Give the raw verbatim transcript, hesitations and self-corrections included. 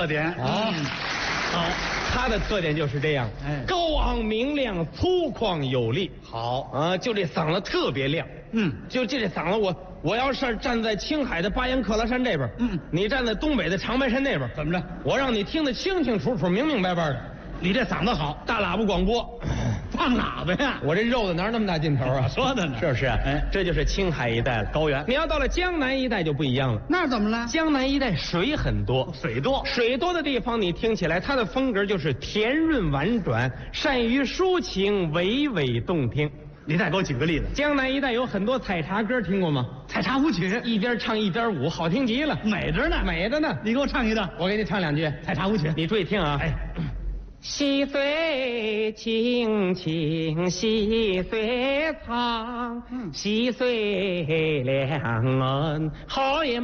特点啊。 好， 它的特点就是这样， 哎高昂明亮，粗犷有力。 好， 啊，就这嗓子特别亮。 嗯， 就就这嗓子，我我要是站在青海的巴颜克拉山这边， 嗯， 你站在东北的长白山那边， 怎么着？ 我让你听得清清楚楚、明明白白的。 你这嗓子好， 大喇叭广播， 放喇叭呀？ 我这肉的哪有那么大劲头啊？ 说的呢， 是不是？ 哎， 这就是青海一带了， 高原。 你要到了江南一带就不一样了。 那怎么了？ 江南一带水很多， 水多， 水多的地方，你听起来它的风格就是甜润婉转，善于抒情，娓娓动听。 你再给我举个例子。 江南一带有很多采茶歌，听过吗？ 采茶舞曲， 一边唱一边舞，好听极了， 美着呢， 美的呢。 你给我唱一段， 我给你唱两句采茶舞曲， 你注意听啊。 哎， 细水青青细水长，细水两岸好也